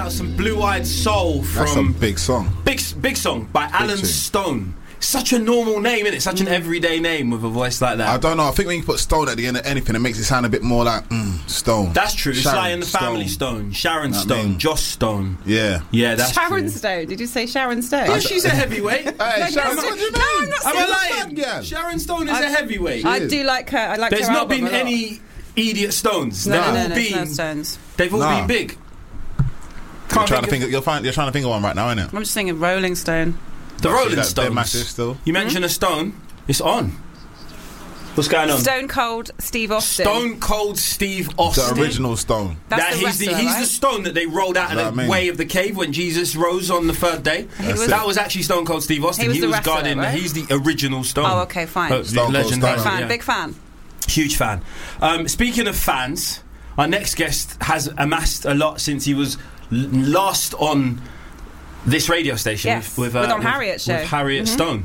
out some Blue Eyed Soul That's a from big song. big song by Alan tune. Stone. Such a normal name, isn't it? Such an everyday name with a voice like that. I don't know. I think when you put Stone at the end of anything, it makes it sound a bit more like Stone. That's true. It's Sharon like in the Family Stone, Sharon Know what I Stone, mean? Joss Stone. Yeah. Yeah, that's Sharon true. Stone. Did you say Sharon Stone? Yeah, she's a heavyweight. Hey, Sharon, what do you mean? I'm not Am saying I bad lying? girl. Sharon Stone is a heavyweight. I do like her. I like There's her not album been a lot. any idiot Stones. No, They've no, all no, been. no Stones. They've all Nah. been big. You're trying to think of one right now, innit? I'm just thinking Rolling Stone. The Rolling They're Stones. massive still. You mention a Stone, it's on. What's going on? Stone Cold Steve Austin. Stone Cold Steve Austin. The original Stone. That's the he's wrestler, he's right? the stone that they rolled out of Know the what I mean? way of the cave when Jesus rose on the third day. That was actually Stone Cold Steve Austin. He was He the was wrestler, guarding. right? He's the original Stone. Oh, okay, fine. The Stone Cold legend. Stone. Big fan, Yeah. big fan. Huge fan. Speaking of fans, our next guest has amassed a lot since he was last on this radio station Yes, with on Harriet's show. with Harriet Stone.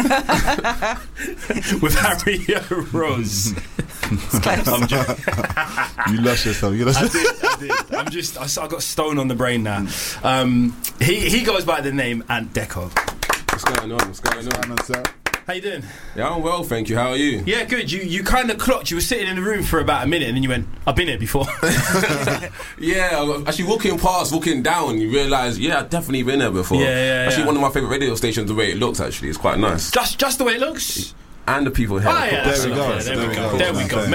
With Harriet Rose. I'm joking. You lost yourself. I did. I got Stone on the brain now. He goes by the name Ant Deco. What's going on? What's going on? Sir. How you doing? Yeah, I'm well, thank you. How are you? Yeah, good. You kind of clocked. You were sitting in the room for about a minute, and then you went, "I've been here before." Yeah, actually walking down, you realise, yeah, I've definitely been there before. Yeah. Actually, one of my favourite radio stations, the way it looks, actually, it's quite nice. just the way it looks. And the people here. Oh, yeah, There we go. There we go.